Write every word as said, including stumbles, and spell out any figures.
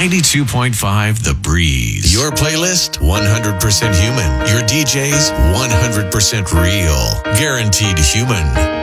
ninety-two point five The Breeze. Your playlist, one hundred percent human. Your D Js, one hundred percent real. Guaranteed human.